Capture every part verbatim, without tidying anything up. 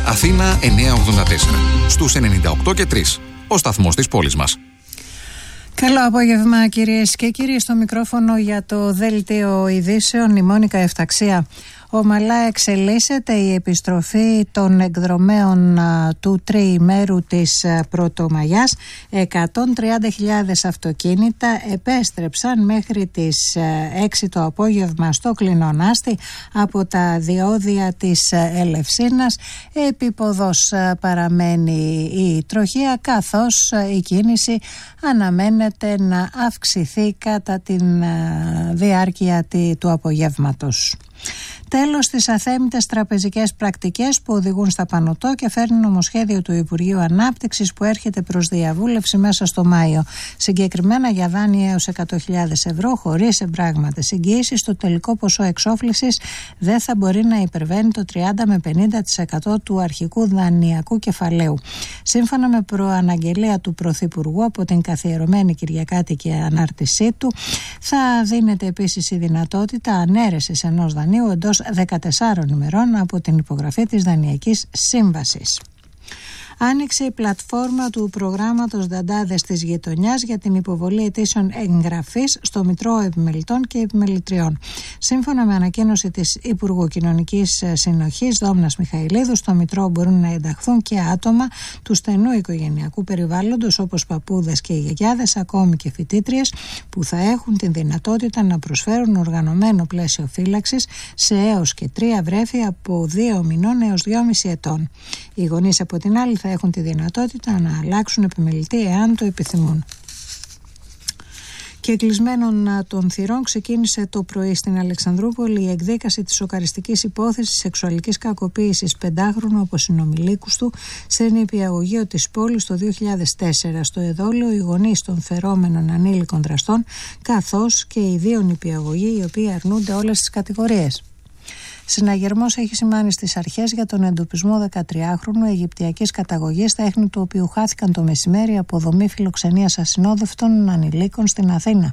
Αθήνα εννιακόσια ογδόντα τέσσερα. Στους ενενήντα οκτώ και τρία. Ο σταθμός της πόλης μας. Καλό απόγευμα κυρίες και κύριοι, στο μικρόφωνο για το Δέλτιο Ειδήσεων η Μόνικα Εφταξία. Ομαλά εξελίσσεται η επιστροφή των εκδρομέων α, του τριημέρου της α, Πρωτομαγιάς. εκατόν τριάντα χιλιάδες αυτοκίνητα επέστρεψαν μέχρι τις α, έξι το απόγευμα στο Κλεινονάστη από τα διόδια της α, Ελευσίνας. Επίποδος α, παραμένει η τροχία, καθώς α, η κίνηση αναμένεται να αυξηθεί κατά τη διάρκεια του απογεύματος. Τέλος στις αθέμητες τραπεζικές πρακτικές που οδηγούν στα πανωτό και φέρνει νομοσχέδιο του Υπουργείου Ανάπτυξης που έρχεται προς διαβούλευση μέσα στο Μάιο. Συγκεκριμένα για δάνεια έως εκατό χιλιάδες ευρώ χωρίς εμπράγματες εγγυήσεις, το τελικό ποσό εξόφλησης δεν θα μπορεί να υπερβαίνει το τριάντα με πενήντα τοις εκατό του αρχικού δανειακού κεφαλαίου. Σύμφωνα με προαναγγελία του Πρωθυπουργού από την καθιερωμένη Κυριακάτικη ανάρτησή του, θα δίνεται επίσης η δυνατότητα ανέρεσης ενός δανείου εντός δεκατεσσάρων ημερών από την υπογραφή της δανειακής σύμβασης. Άνοιξε η πλατφόρμα του προγράμματος Δαντάδες της Γειτονιάς για την υποβολή αιτήσεων εγγραφής στο Μητρό Επιμελητών και Επιμελητριών. Σύμφωνα με ανακοίνωση της Υπουργού Κοινωνικής Συνοχής Δόμνας Μιχαηλίδου, στο Μητρό μπορούν να ενταχθούν και άτομα του στενού οικογενειακού περιβάλλοντος όπως παππούδες και γιαγιάδες, ακόμη και φοιτήτριες που θα έχουν την δυνατότητα να προσφέρουν οργανωμένο πλαίσιο φύλαξης σε έως και τρία βρέφη από δύο μηνών έως δυόμισι ετών. Οι γονείς από την άλλη θα έχουν τη δυνατότητα να αλλάξουν επιμελητή εάν το επιθυμούν. Και κλεισμένων των θυρών ξεκίνησε το πρωί στην Αλεξανδρούπολη η εκδίκαση της σοκαριστικής υπόθεσης σεξουαλικής κακοποίησης πεντάχρονου από συνομιλίκους του σε νηπιαγωγείο της πόλης το δύο χιλιάδες τέσσερα. Στο εδόλιο οι γονείς των φερόμενων ανήλικων δραστών, καθώς και οι δύο νηπιαγωγοί οι οποίοι αρνούνται όλες τις κατηγορίες. Συναγερμός έχει σημάνει στις αρχές για τον εντοπισμό δεκατριάχρονου Αιγυπτιακής καταγωγής, τα έχνη του οποίου χάθηκαν το μεσημέρι από δομή φιλοξενίας ασυνόδευτων ανηλίκων στην Αθήνα.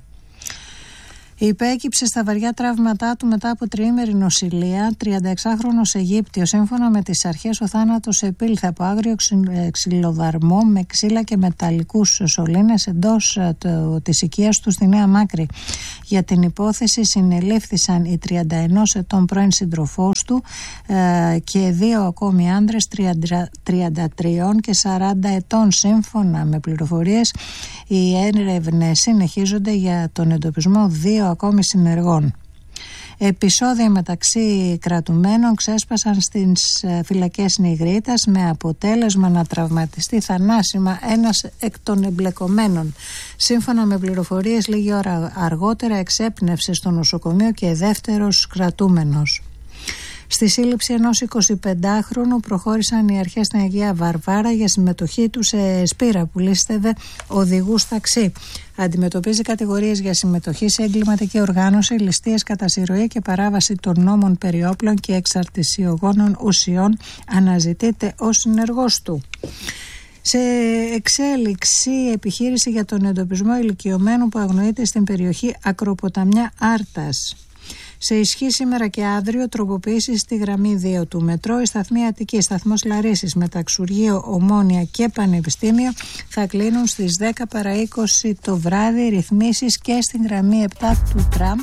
Υπέκυψε στα βαριά τραύματά του μετά από τριήμερη νοσηλεία. τριανταεξάχρονος Αιγύπτιος. Σύμφωνα με τις αρχές, ο θάνατος επήλθε από άγριο ξυλοδαρμό με ξύλα και μεταλλικούς σωλήνες εντός της οικίας του στη Νέα Μάκρη. Για την υπόθεση συνελήφθησαν οι τριάντα ενός ετών πρώην σύντροφός του ε, και δύο ακόμη άντρες τριάντα τρία και σαράντα ετών. Σύμφωνα με πληροφορίες, οι έρευνες συνεχίζονται για τον εντοπισμό δύο ακόμη συνεργών. Επεισόδια μεταξύ κρατουμένων ξέσπασαν στις φυλακές Νιγρίτας με αποτέλεσμα να τραυματιστεί θανάσιμα ένας εκ των εμπλεκομένων. Σύμφωνα με πληροφορίες, λίγη ώρα αργότερα εξέπνευσε στο νοσοκομείο και δεύτερος κρατούμενος. Στη σύλληψη ενός εικοσιπεντάχρονου προχώρησαν οι αρχές στην Αγία Βαρβάρα για συμμετοχή του σε σπήρα που λίστευε οδηγούς ταξί. Αντιμετωπίζει κατηγορίες για συμμετοχή σε εγκληματική οργάνωση, ληστείες κατά συρροή και παράβαση των νόμων περί όπλων και εξαρτησιογόνων ουσιών. Αναζητείται ως συνεργός του. Σε εξέλιξη επιχείρηση για τον εντοπισμό ηλικιωμένου που αγνοείται στην περιοχή Ακροποταμιά Άρτας. Σε ισχύ σήμερα και αύριο τροποποιήσεις στη γραμμή δύο του μετρό. Η σταθμή Αττική, σταθμός Λαρίσης, Μεταξουργείο, Ομόνια και Πανεπιστήμιο θα κλείνουν στις δέκα παρά είκοσι το βράδυ. Ρυθμίσεις και στην γραμμή επτά του τραμ.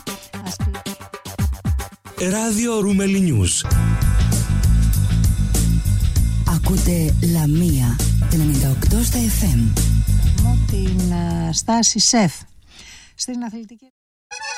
Ράδιο Ρούμελι Νιούς. Ακούτε Λαμία ενενήντα οκτώ στα εφ εμ. Την uh, στάση ΣΕΦ στην αθλητική.